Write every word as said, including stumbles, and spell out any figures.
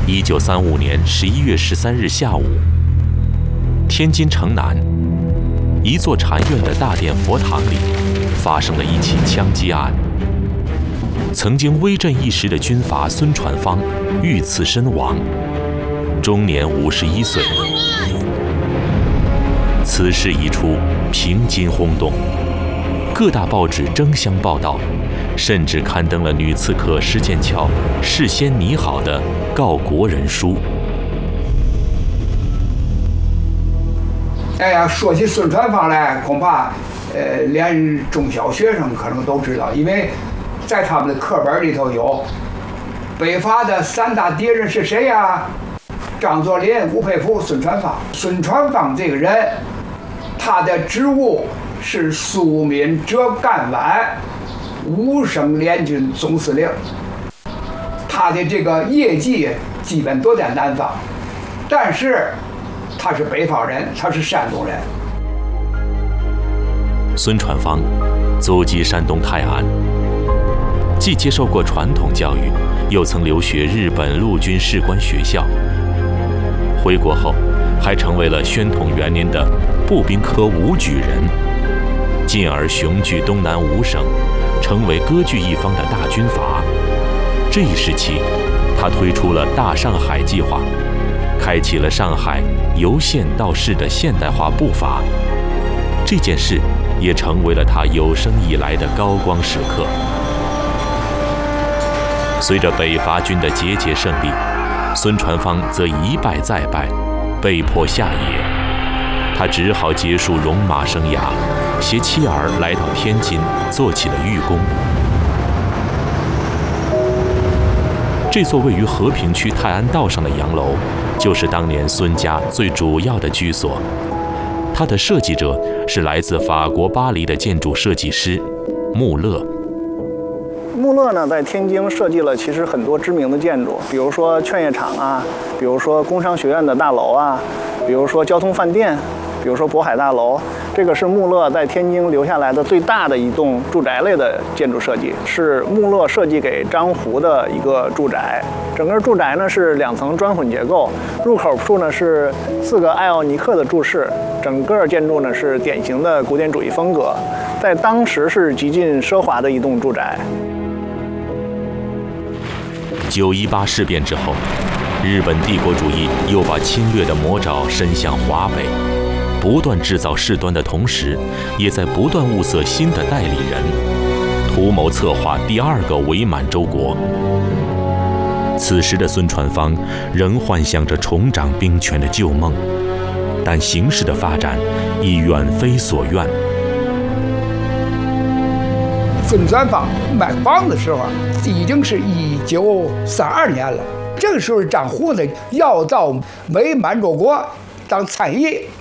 一九三五年十一月十三日下午，天津城南一座禅院的大殿佛堂里发生了一起枪击案。曾经威震一时的军阀孙传芳遇刺身亡，终年五十一岁。此事一出，平津轰动，各大报纸争相报道，甚至刊登了女刺客施剑桥事先拟好的告国人书。 哎呀，说起孙传芳来，恐怕呃连中小学生可能都知道，因为在他们的课本里头有北伐的三大敌人是谁呀？张作霖、吴佩孚、孙传芳。孙传芳这个人，他的职务是苏闽浙赣皖五省联军总司令，他的这个业绩基本都在南方，但是他是北方人，他是山东人。 孙传芳祖籍山东泰安，既接受过传统教育，又曾留学日本陆军士官学校。回国后，还成为了宣统元年的步兵科武举人，进而雄踞东南五省，成为割据一方的大军阀。这一时期，他推出了大上海计划，开启了上海由县到市的现代化步伐。这件事也成为了他有生以来的高光时刻。随着北伐军的节节胜利，孙传芳则一败再败，被迫下野。他只好结束戎马生涯，携妻儿来到天津，做起了寓工。这座位于和平区泰安道上的洋楼，就是当年孙家最主要的居所。它的设计者是来自法国巴黎的建筑设计师穆勒。 穆勒呢，在天津设计了其实很多知名的建筑，比如说劝业场啊，比如说工商学院的大楼啊，比如说交通饭店，比如说渤海大楼。这个是穆勒在天津留下来的最大的一栋住宅类的建筑设计，是穆勒设计给张胡的一个住宅。整个住宅呢是两层砖混结构，入口处呢是四个艾奥尼克的柱式，整个建筑呢是典型的古典主义风格，在当时是极尽奢华的一栋住宅。 九一八事变之后，日本帝国主义又把侵略的魔爪伸向华北，不断制造事端的同时，也在不断物色新的代理人，图谋策划第二个伪满洲国。此时的孙传芳仍幻想着重掌兵权的旧梦，但形势的发展已远非所愿。 孙传芳买房的时候，已经是一九三二年了。这个时候，张胡呢要到伪满洲国当参议，